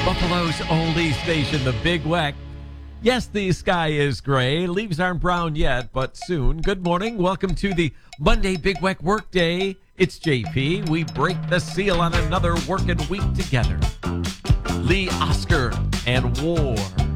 Buffalo's only station, the Big Weck. Yes, the sky is gray. Leaves aren't brown yet, but soon. Good morning. Welcome to the Monday Big Weck Workday. It's JP. We break the seal on another working week together. Lee, Oscar, and War.